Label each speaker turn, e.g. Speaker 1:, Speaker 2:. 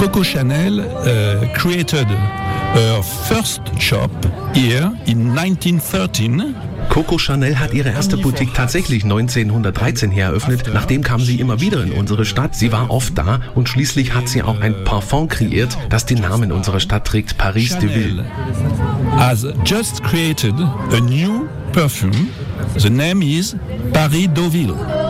Speaker 1: Coco Chanel created her first shop here in 1913.
Speaker 2: Coco Chanel hat ihre erste Boutique tatsächlich 1913 hier eröffnet. Nachdem kam sie immer wieder in unsere Stadt. Sie war oft da und schließlich hat sie auch ein Parfum kreiert, das den Namen unserer Stadt trägt, Paris de Ville.
Speaker 1: Has just created a new perfume. The name is Paris Deauville.